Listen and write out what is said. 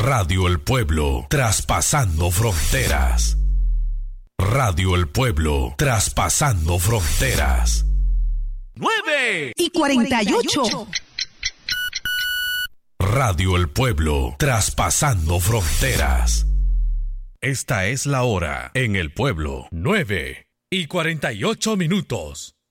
Radio El Pueblo, traspasando fronteras. Radio El Pueblo, traspasando fronteras. 9:48. Radio El Pueblo, traspasando fronteras. Esta es la hora en El Pueblo, 9:48.